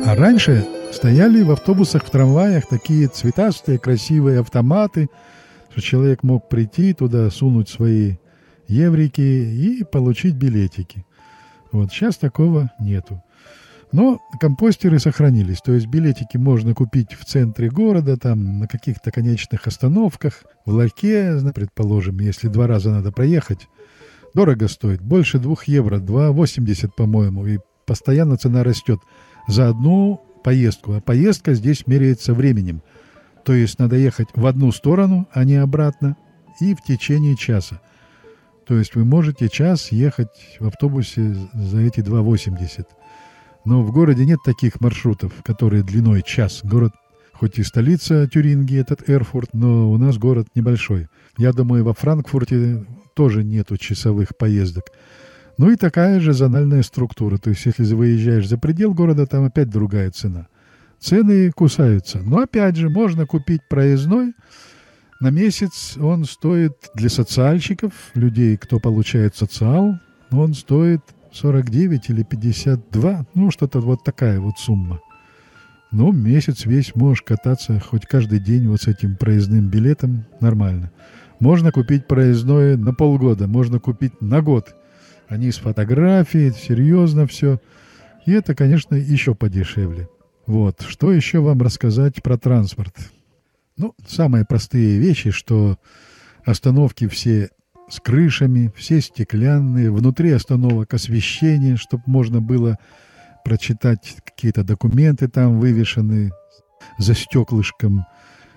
А раньше стояли в автобусах, в трамваях такие цветастые, красивые автоматы, что человек мог прийти туда, сунуть свои еврики и получить билетики. Вот сейчас такого нету. Но компостеры сохранились, то есть билетики можно купить в центре города, там на каких-то конечных остановках, в ларьке, предположим, если 2 раза надо проехать. Дорого стоит, больше 2 евро, 2,80, по-моему, и постоянно цена растет за одну поездку. А поездка здесь меряется временем. То есть надо ехать в одну сторону, а не обратно, и в течение часа. То есть вы можете час ехать в автобусе за эти 2,80. Но в городе нет таких маршрутов, которые длиной час. Город, хоть и столица Тюрингии, этот Эрфурт, но у нас город небольшой. Я думаю, во Франкфурте тоже нету часовых поездок. Ну и такая же зональная структура. То есть, если выезжаешь за предел города, там опять другая цена. Цены кусаются. Но опять же, можно купить проездной. На месяц он стоит для социальщиков, людей, кто получает социал, он стоит 49 или 52, ну что-то вот такая вот сумма. Ну, месяц весь можешь кататься хоть каждый день вот с этим проездным билетом, нормально. Можно купить проездное на полгода, можно купить на год. Они с фотографией, серьезно все. И это, конечно, еще подешевле. Вот, что еще вам рассказать про транспорт? Ну, самые простые вещи, что остановки все с крышами, все стеклянные, внутри остановок освещение, чтобы можно было прочитать какие-то документы там вывешены за стеклышком.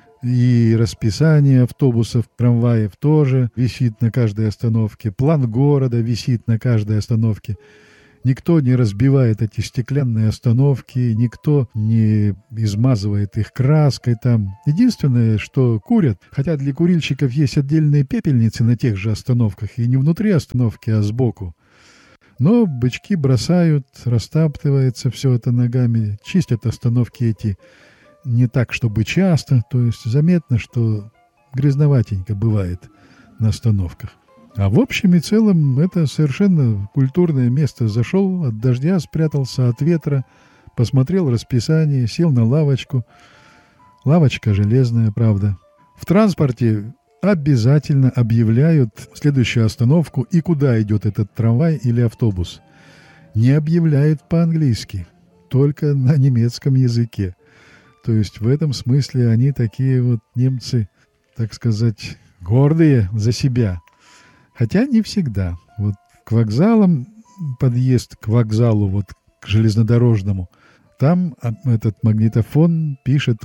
И расписание автобусов, трамваев тоже висит на каждой остановке. План города висит на каждой остановке. Никто не разбивает эти стеклянные остановки, никто не измазывает их краской там. Единственное, что курят, хотя для курильщиков есть отдельные пепельницы на тех же остановках, и не внутри остановки, а сбоку. Но бычки бросают, растаптывается все это ногами, чистят остановки эти не так, чтобы часто, то есть заметно, что грязноватенько бывает на остановках. А в общем и целом это совершенно культурное место. Зашел, от дождя спрятался, от ветра, посмотрел расписание, сел на лавочку. Лавочка железная, правда. В транспорте обязательно объявляют следующую остановку и куда идет этот трамвай или автобус. Не объявляют по-английски, только на немецком языке. То есть в этом смысле они такие вот немцы, так сказать, гордые за себя. Хотя не всегда. Вот к вокзалам, подъезд к вокзалу, вот к железнодорожному, там этот магнитофон пишет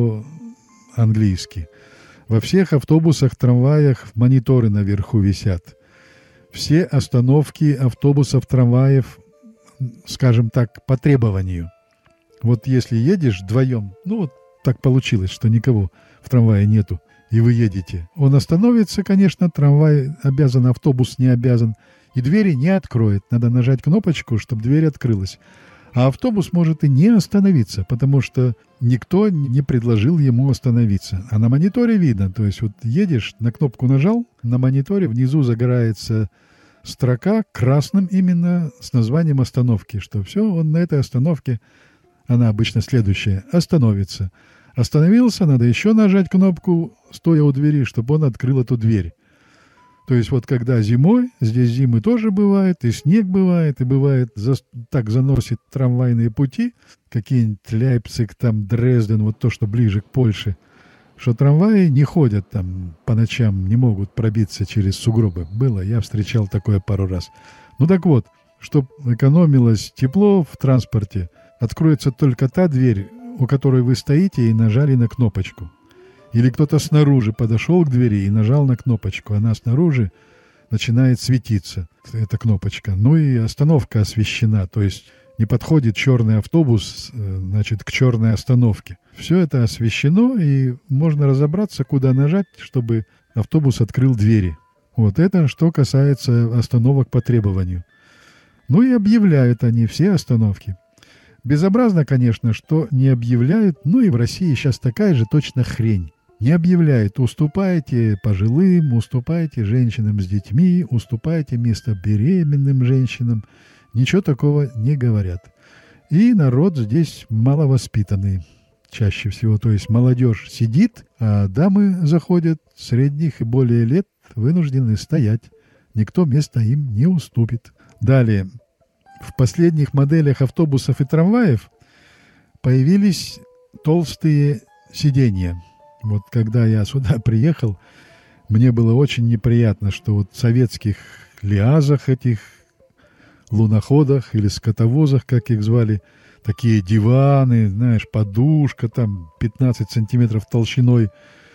по-английски. Во всех автобусах, трамваях мониторы наверху висят. Все остановки автобусов, трамваев, скажем так, по требованию. Вот если едешь вдвоем, ну вот так получилось, что никого в трамвае нету, и вы едете. Он остановится, конечно, трамвай обязан, автобус не обязан, и двери не откроет. Надо нажать кнопочку, чтобы дверь открылась. А автобус может и не остановиться, потому что никто не предложил ему остановиться. А на мониторе видно, то есть вот едешь, на кнопку нажал, на мониторе внизу загорается строка красным именно с названием остановки, что все, он на этой остановке, она обычно следующая, остановится. Остановился, надо еще нажать кнопку, стоя у двери, чтобы он открыл эту дверь. То есть вот когда зимой, здесь зимы тоже бывает, и снег бывает, и бывает, так заносит трамвайные пути, какие-нибудь Лейпциг, там Дрезден, вот то, что ближе к Польше, что трамваи не ходят там по ночам, не могут пробиться через сугробы. Было, я встречал такое пару раз. Ну так вот, чтобы экономилось тепло в транспорте, откроется только та дверь, у которой вы стоите и нажали на кнопочку. Или кто-то снаружи подошел к двери и нажал на кнопочку. Она снаружи начинает светиться, эта кнопочка. Ну и остановка освещена, то есть не подходит черный автобус, значит, к черной остановке. Все это освещено, и можно разобраться, куда нажать, чтобы автобус открыл двери. Вот это что касается остановок по требованию. Ну и объявляют они все остановки. Безобразно, конечно, что не объявляют, ну и в России сейчас такая же точно хрень. Не объявляют, уступайте пожилым, уступайте женщинам с детьми, уступайте место беременным женщинам. Ничего такого не говорят. И народ здесь маловоспитанный чаще всего. То есть молодежь сидит, а дамы заходят средних и более лет, вынуждены стоять. Никто места им не уступит. Далее. В последних моделях автобусов и трамваев появились толстые сиденья. Вот когда я сюда приехал, мне было очень неприятно, что вот в советских лиазах этих, луноходах или скотовозах, как их звали, такие диваны, знаешь, подушка там 15 сантиметров толщиной,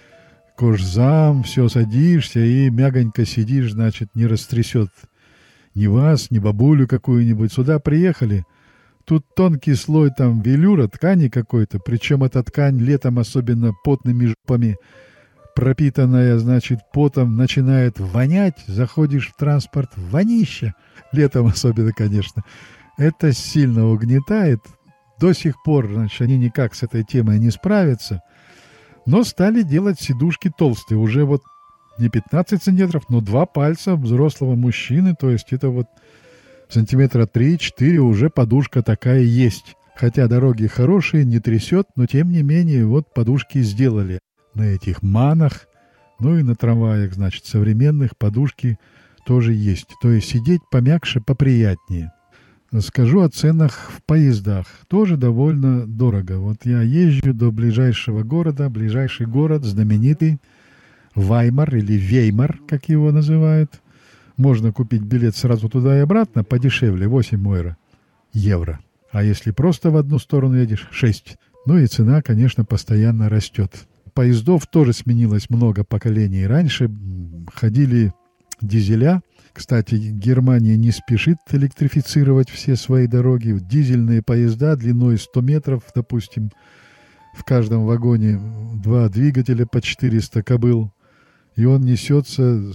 кожзам, все, садишься и мягонько сидишь, значит, не растрясет ни вас, ни бабулю какую-нибудь. Сюда приехали, тут тонкий слой там велюра, ткани какой-то, причем эта ткань летом особенно потными жопами пропитанная, значит, потом начинает вонять, заходишь в транспорт, вонища, летом особенно, конечно. Это сильно угнетает. До сих пор, значит, они никак с этой темой не справятся, но стали делать сидушки толстые, уже вот не 15 сантиметров, но 2 пальца взрослого мужчины, то есть это вот сантиметра 3-4 уже подушка такая есть. Хотя дороги хорошие, не трясет, но тем не менее вот подушки сделали. На этих манах, ну и на трамваях, значит, современных подушки тоже есть. То есть сидеть помягче, поприятнее. Скажу о ценах в поездах. Тоже довольно дорого. Вот я езжу до ближайшего города. Ближайший город знаменитый Ваймар или Веймар, как его называют. Можно купить билет сразу туда и обратно подешевле, 8 евро. А если просто в одну сторону едешь, 6. Ну и цена, конечно, постоянно растет. Поездов тоже сменилось много поколений. Раньше ходили дизеля. Кстати, Германия не спешит электрифицировать все свои дороги. Дизельные поезда длиной 100 метров, допустим, в каждом вагоне 2 двигателя по 400 кобыл. И он несется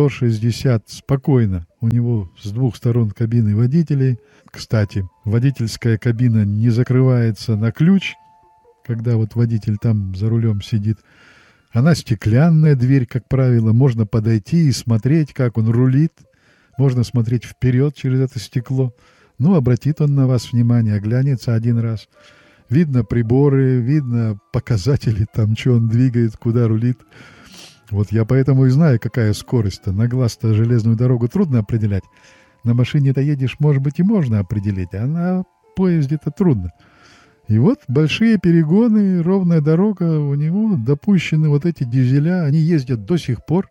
160 спокойно. У него с 2 сторон кабины водителей. Кстати, водительская кабина не закрывается на ключ, когда вот водитель там за рулем сидит. Она стеклянная, дверь, как правило. Можно подойти и смотреть, как он рулит. Можно смотреть вперед через это стекло. Ну, обратит он на вас внимание, оглянется один раз. Видно приборы, видно показатели, там, что он двигает, куда рулит. Вот я поэтому и знаю, какая скорость-то. На глаз-то железную дорогу трудно определять. На машине-то едешь, может быть, и можно определить, а на поезде-то трудно. И вот большие перегоны, ровная дорога, у него допущены вот эти дизеля, они ездят до сих пор.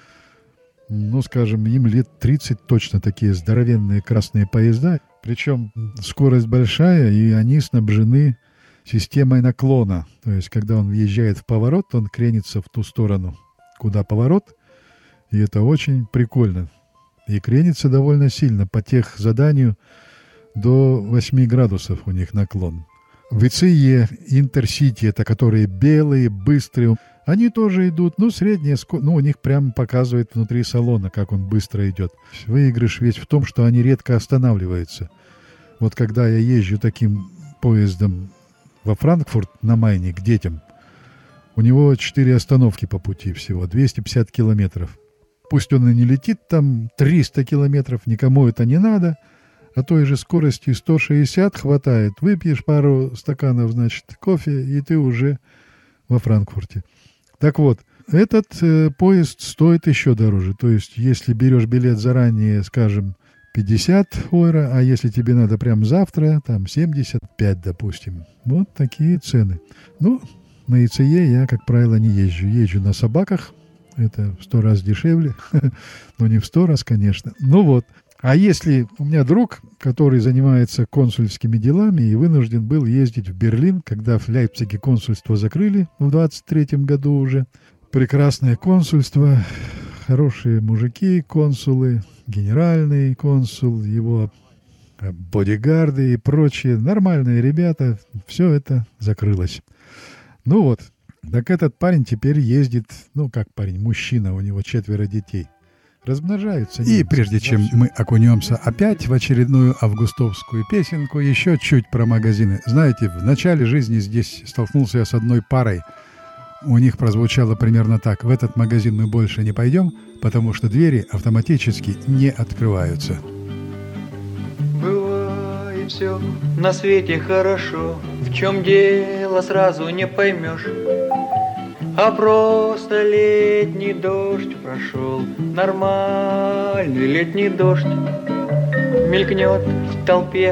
Ну, скажем, им лет 30 точно, такие здоровенные красные поезда. Причем скорость большая, и они снабжены системой наклона. То есть, когда он въезжает в поворот, он кренится в ту сторону, куда поворот. И это очень прикольно. И кренится довольно сильно. По техзаданию до 8 градусов у них наклон. ВЦЕ, Интерсити, это которые белые, быстрые, они тоже идут, ну, средняя скорость, ну, у них прямо показывает внутри салона, как он быстро идет. Выигрыш весь в том, что они редко останавливаются. Вот когда я езжу таким поездом во Франкфурт на Майне к детям, у него 4 остановки по пути всего, 250 километров. Пусть он и не летит там 300 километров, никому это не надо, а той же скорости 160 хватает. Выпьешь пару стаканов, значит, кофе, и ты уже во Франкфурте. Так вот, этот поезд стоит еще дороже. То есть, если берешь билет заранее, скажем, 50 евро, а если тебе надо прям завтра, там 75, допустим. Вот такие цены. Ну, на ИЦЕ я, как правило, не езжу. Езжу на собаках. Это в 100 раз дешевле. Но не в 100 раз, конечно. Ну вот. А если у меня друг, который занимается консульскими делами и вынужден был ездить в Берлин, когда в Лейпциге консульство закрыли в 23-м году уже. Прекрасное консульство, хорошие мужики, консулы, генеральный консул, его бодигарды и прочие нормальные ребята. Все это закрылось. Ну вот, так этот парень теперь ездит, ну как парень, мужчина, у него 4 детей. Размножаются. И прежде чем мы окунемся опять в очередную августовскую песенку, еще чуть про магазины. Знаете, в начале жизни здесь столкнулся я с одной парой. У них прозвучало примерно так: в этот магазин мы больше не пойдем, потому что двери автоматически не открываются. Бывает все на свете хорошо, в чем дело сразу не поймешь. А просто летний дождь прошел, нормальный летний дождь. Мелькнет в толпе